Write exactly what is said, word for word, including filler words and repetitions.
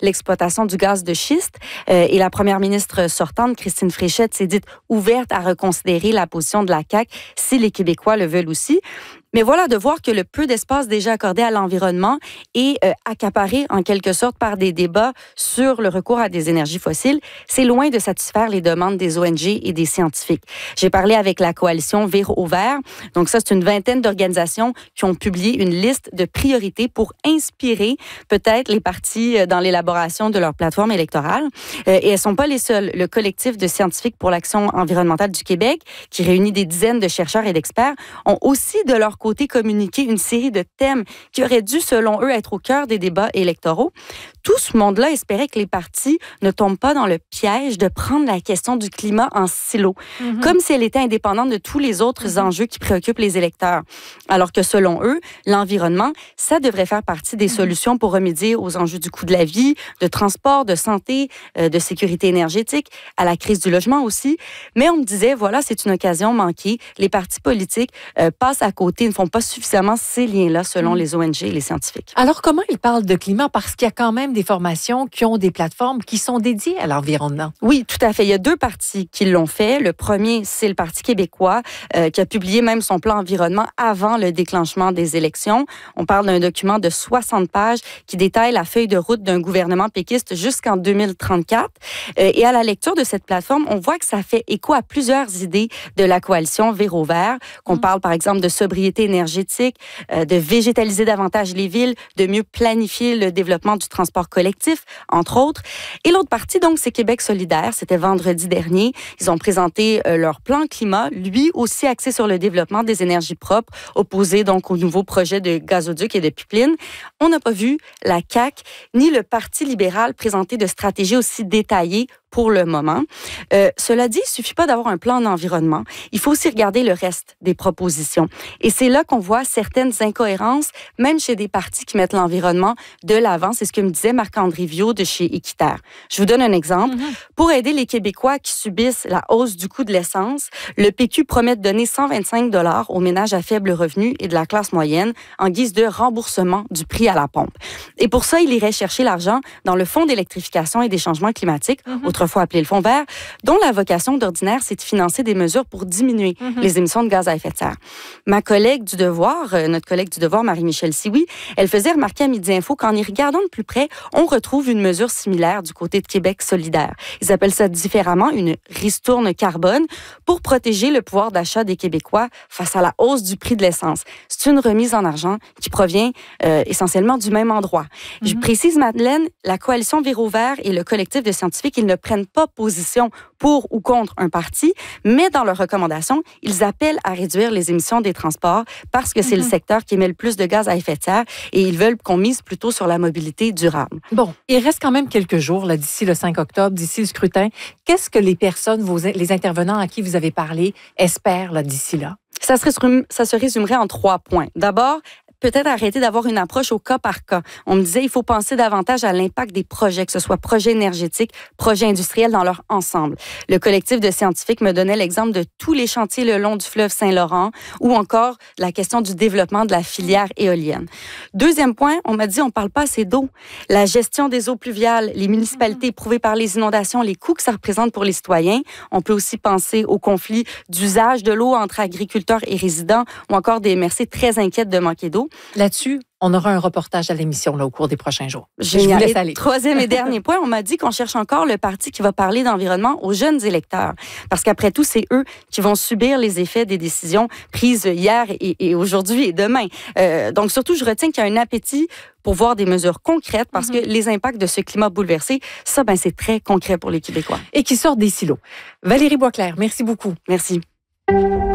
l'exploitation du gaz de schiste. Euh, et la première ministre sortante, Christine Fréchette, s'est dite ouverte à reconsidérer la position de la C A Q si les Québécois le veulent aussi. Mais voilà, de voir que le peu d'espace déjà accordé à l'environnement est euh, accaparé en quelque sorte par des débats sur le recours à des énergies fossiles, c'est loin de satisfaire les demandes des O N G et des scientifiques. J'ai parlé avec la coalition Vire au vert. Donc ça, c'est une vingtaine d'organisations qui ont publié une liste de priorités pour inspirer peut-être les partis dans l'élaboration de leur plateforme électorale. Euh, et elles sont pas les seules. Le collectif de scientifiques pour l'action environnementale du Québec, qui réunit des dizaines de chercheurs et d'experts, ont aussi de leur côté communiquer une série de thèmes qui auraient dû, selon eux, être au cœur des débats électoraux. Tout ce monde-là espérait que les partis ne tombent pas dans le piège de prendre la question du climat en silo, mm-hmm. comme si elle était indépendante de tous les autres mm-hmm. enjeux qui préoccupent les électeurs. Alors que, selon eux, l'environnement, ça devrait faire partie des mm-hmm. solutions pour remédier aux enjeux du coût de la vie, de transport, de santé, euh, de sécurité énergétique, à la crise du logement aussi. Mais on me disait, voilà, c'est une occasion manquée. Les partis politiques euh, passent à côté, ne font pas suffisamment ces liens-là, selon mm. les O N G et les scientifiques. Alors, comment ils parlent de climat? Parce qu'il y a quand même des formations qui ont des plateformes qui sont dédiées à l'environnement. Oui, tout à fait. Il y a deux partis qui l'ont fait. Le premier, c'est le Parti québécois, euh, qui a publié même son plan environnement avant le déclenchement des élections. On parle d'un document de soixante pages qui détaille la feuille de route d'un gouvernement péquiste jusqu'en deux mille trente-quatre. Euh, et à la lecture de cette plateforme, on voit que ça fait écho à plusieurs idées de la coalition Vire au vert, qu'on mm. parle par exemple de sobriété énergétique, euh, de végétaliser davantage les villes, de mieux planifier le développement du transport collectif, entre autres. Et l'autre partie, donc, c'est Québec solidaire. C'était vendredi dernier. Ils ont présenté euh, leur plan climat, lui aussi axé sur le développement des énergies propres, opposé donc au nouveau projet de gazoduc et de pipeline. On n'a pas vu la C A Q ni le Parti libéral présenter de stratégie aussi détaillée pour le moment. Euh, cela dit, il suffit pas d'avoir un plan d'environnement. Il faut aussi regarder le reste des propositions. Et c'est là qu'on voit certaines incohérences, même chez des partis qui mettent l'environnement de l'avant. C'est ce que me disait Marc-André Viaud de chez Équiterre. Je vous donne un exemple. Mm-hmm. Pour aider les Québécois qui subissent la hausse du coût de l'essence, le P Q promet de donner cent vingt-cinq dollars aux ménages à faible revenu et de la classe moyenne en guise de remboursement du prix à la pompe. Et pour ça, il irait chercher l'argent dans le Fonds d'électrification et des changements climatiques, mm-hmm. autrefois appelé le Fonds vert, dont la vocation d'ordinaire, c'est de financer des mesures pour diminuer mm-hmm. les émissions de gaz à effet de serre. Ma collègue du Devoir, euh, notre collègue du Devoir, Marie-Michel Sioui, elle faisait remarquer à Midi Info qu'en y regardant de plus près, on retrouve une mesure similaire du côté de Québec solidaire. Ils appellent ça différemment une ristourne carbone pour protéger le pouvoir d'achat des Québécois face à la hausse du prix de l'essence. C'est une remise en argent qui provient euh, essentiellement du même endroit. Mm-hmm. Je précise, Madeleine, la coalition Vire au vert et le collectif de scientifiques, ils ne prennent pas position pour ou contre un parti, mais dans leurs recommandations, ils appellent à réduire les émissions des transports parce que c'est mm-hmm. le secteur qui émet le plus de gaz à effet de serre et ils veulent qu'on mise plutôt sur la mobilité durable. Bon, il reste quand même quelques jours là, d'ici le cinq octobre, d'ici le scrutin. Qu'est-ce que les personnes, vos, les intervenants à qui vous avez parlé, espèrent là, d'ici là? Ça se, résume, ça se résumerait en trois points. D'abord, peut-être arrêter d'avoir une approche au cas par cas. On me disait, il faut penser davantage à l'impact des projets, que ce soit projets énergétiques, projets industriels dans leur ensemble. Le collectif de scientifiques me donnait l'exemple de tous les chantiers le long du fleuve Saint-Laurent ou encore la question du développement de la filière éolienne. Deuxième point, on m'a dit, on ne parle pas assez d'eau. La gestion des eaux pluviales, les municipalités éprouvées par les inondations, les coûts que ça représente pour les citoyens. On peut aussi penser au conflit d'usage de l'eau entre agriculteurs et résidents ou encore des M R C très inquiètes de manquer d'eau. Là-dessus, on aura un reportage à l'émission là, au cours des prochains jours. Génial. Je vous laisse aller. Troisième et dernier point, on m'a dit qu'on cherche encore le parti qui va parler d'environnement aux jeunes électeurs. Parce qu'après tout, c'est eux qui vont subir les effets des décisions prises hier et, et aujourd'hui et demain. Euh, donc surtout, je retiens qu'il y a un appétit pour voir des mesures concrètes parce mm-hmm. que les impacts de ce climat bouleversé, ça, ben, c'est très concret pour les Québécois. Et qui sortent des silos. Valérie Boisclair, merci beaucoup. Merci.